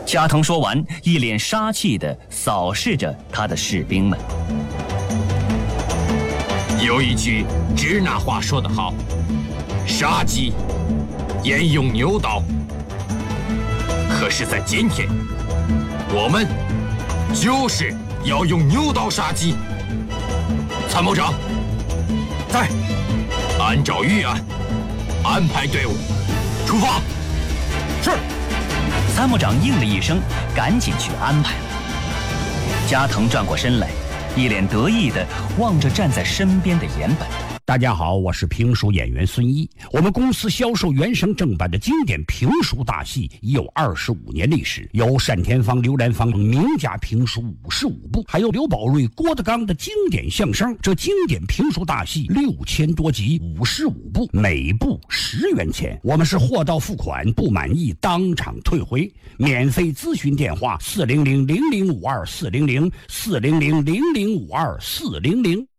加藤说完，一脸杀气地扫视着他的士兵们。 有一句支那话说得好，杀鸡焉用牛刀。可是在今天，我们就是要用牛刀杀鸡。参谋长， 在， 按照预案安排队伍出发。 是。 参谋长应了一声，赶紧去安排了。加藤转过身来，一脸得意地望着站在身边的岩本。 大家好，我是评书演员孙一。我们公司销售原声正版的经典评书大戏已有25年历史，有单田芳、刘兰芳名家评书55部，还有刘宝瑞、郭德纲的经典相声。这经典评书大戏6000多集，55部，每部10元钱。我们是货到付款，不满意当场退回。免费咨询电话：400-0052-400-400-0052-400。